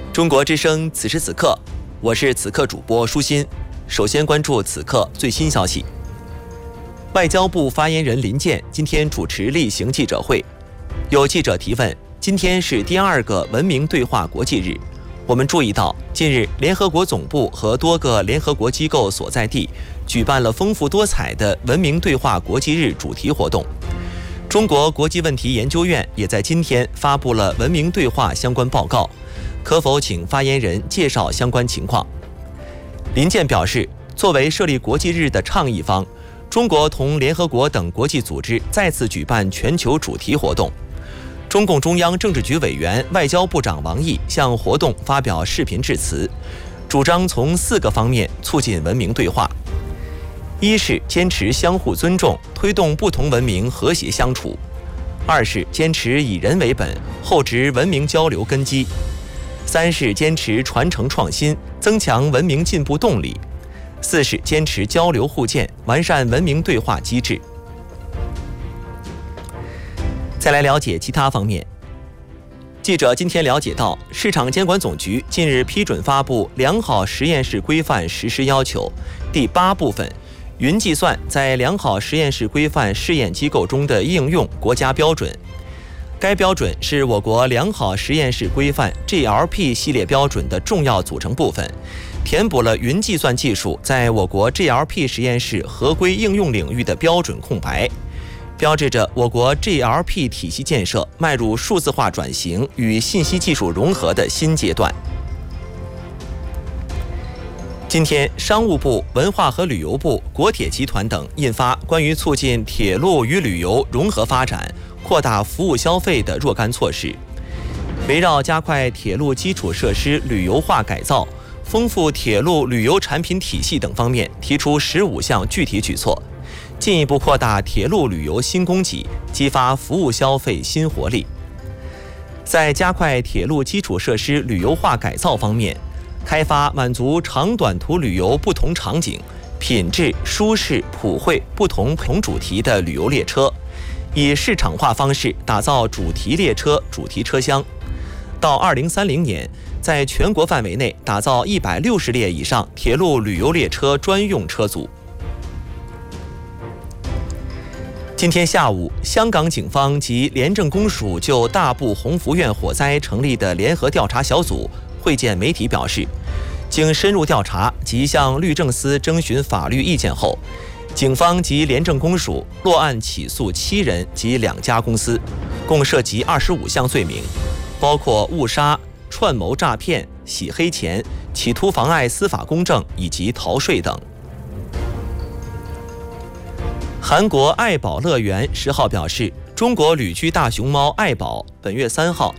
中国之声此时此刻，我是此刻主播舒心。首先关注此刻最新消息。外交部发言人林健今天主持例行记者会，有记者提问：今天是第2个文明对话国际日，我们注意到，近日联合国总部和多个联合国机构所在地举办了丰富多彩的文明对话国际日主题活动。中国国际问题研究院也在今天发布了文明对话相关报告，可否请发言人介绍相关情况？林健表示，作为设立国际日的倡议方，中国同联合国等国际组织再次举办全球主题活动。中共中央政治局委员、外交部长王毅向活动发表视频致辞，主张从4个方面促进文明对话：一是坚持相互尊重，推动不同文明和谐相处；二是坚持以人为本，厚植文明交流根基；三是坚持传承创新，增强文明进步动力；四是坚持交流互鉴，完善文明对话机制。再来了解其他方面。记者今天了解到，市场监管总局近日批准发布《良好实验室规范实施要求》第8部分云计算在良好实验室规范试验机构中的应用国家标准。该标准是我国良好实验室规范 GLP 系列标准的重要组成部分，填补了云计算技术在我国 GLP 实验室合规应用领域的标准空白，标志着我国 GLP 体系建设迈入数字化转型与信息技术融合的新阶段。今天，商务部、文化和旅游部、国铁集团等印发关于促进铁路与旅游融合发展、扩大服务消费的若干措施，围绕加快铁路基础设施旅游化改造、丰富铁路旅游产品体系等方面提出15项具体举措，进一步扩大铁路旅游新供给，激发服务消费新活力。在加快铁路基础设施旅游化改造方面，开发满足长短途旅游不同场景、品质、舒适、普惠不同主题的旅游列车，以市场化方式打造主题列车、主题车厢。到2030年，在全国范围内打造160列以上铁路旅游列车专用车组。今天下午，香港警方及廉政公署就大埔鸿福苑火灾成立的联合调查小组会见媒体表示，经深入调查及向律政司征询法律意见后，警方及廉政公署落案起诉7人及2家公司，共涉及25项罪名，包括误杀、串谋诈骗、洗黑钱、企图妨碍司法公正以及逃税等。韩国爱宝乐园10号表示，中国旅居大熊猫爱宝本月3号